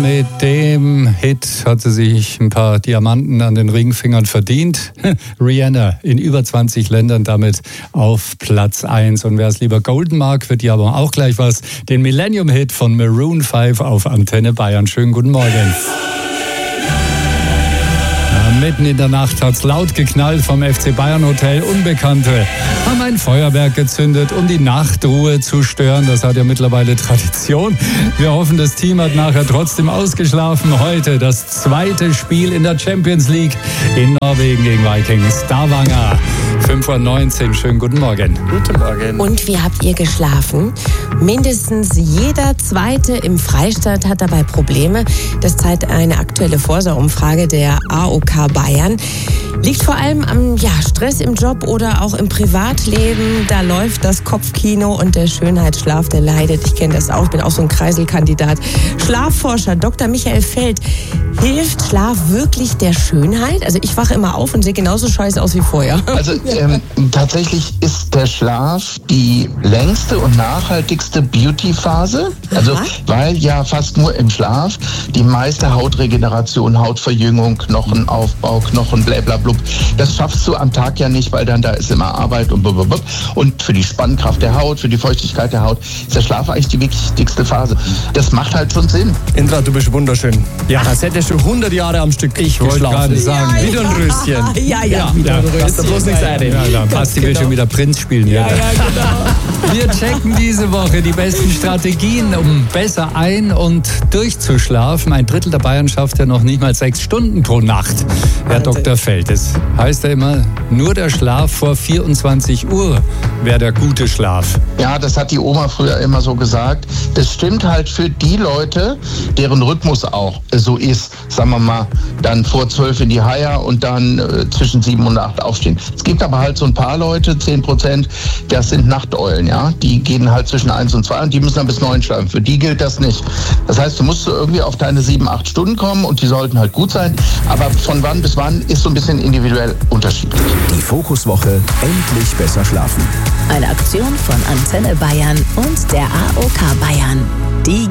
mit dem Hit hat sie sich ein paar Diamanten an den Ringfingern verdient. Rihanna in über 20 Ländern damit auf Platz 1. Und wer es lieber golden mag, wird die aber auch gleich was. Den Millennium-Hit von Maroon 5 auf Antenne Bayern. Schönen guten Morgen. Mitten in der Nacht hat's laut geknallt vom FC Bayern Hotel. Unbekannte haben ein Feuerwerk gezündet, um die Nachtruhe zu stören. Das hat ja mittlerweile Tradition. Wir hoffen, das Team hat nachher trotzdem ausgeschlafen. Heute das zweite Spiel in der Champions League in Norwegen gegen Viking Stavanger. 5:19 Uhr. Schönen guten Morgen. Guten Morgen. Und wie habt ihr geschlafen? Mindestens jeder Zweite im Freistaat hat dabei Probleme. Das zeigt eine aktuelle Forsa-Umfrage der AOK Bayern. Liegt vor allem am Stress im Job oder auch im Privatleben. Da läuft das Kopfkino und der Schönheitsschlaf, der leidet. Ich kenne das auch, bin auch so ein Kreiselkandidat. Schlafforscher Dr. Michael Feld. Hilft Schlaf wirklich der Schönheit? Also ich wache immer auf und sehe genauso scheiße aus wie vorher. Also tatsächlich ist der Schlaf die längste und nachhaltigste Beauty-Phase. Also weil ja fast nur im Schlaf die meiste Hautregeneration, Hautverjüngung, Knochenaufbau, Knochen, blablabla. Das schaffst du am Tag ja nicht, weil dann da ist immer Arbeit und blablabla. Und für die Spannkraft der Haut, für die Feuchtigkeit der Haut ist der Schlaf eigentlich die wichtigste Phase. Das macht halt schon Sinn. Indra, du bist wunderschön. Ja, das hätte schon 100 Jahre am Stück geschlafen. Ich wollte gerade sagen, wie ein Röschen. Ja. Lass da bloß nichts einreden. Ja, Basti will schon wieder Prinz spielen. Ja, genau. Wir checken diese Woche die besten Strategien, um besser ein- und durchzuschlafen. Ein Drittel der Bayern schafft ja noch nicht mal 6 Stunden pro Nacht. Herr Dr. Feld, das heißt ja immer, nur der Schlaf vor 24 Uhr wäre der gute Schlaf. Ja, das hat die Oma früher immer so gesagt. Das stimmt halt für die Leute, deren Rhythmus auch so ist. Sagen wir mal, dann vor 12 in die Haia und dann zwischen 7 und 8 aufstehen. Es gibt aber halt so ein paar Leute, 10%, das sind Nachteulen, ja. Die gehen halt zwischen 1 und 2 und die müssen dann bis 9 schlafen. Für die gilt das nicht. Das heißt, du musst irgendwie auf deine 7, 8 Stunden kommen und die sollten halt gut sein. Aber von wann bis wann ist so ein bisschen individuell unterschiedlich. Die Fokuswoche endlich besser schlafen. Eine Aktion von Antenne Bayern und der AOK Bayern. Die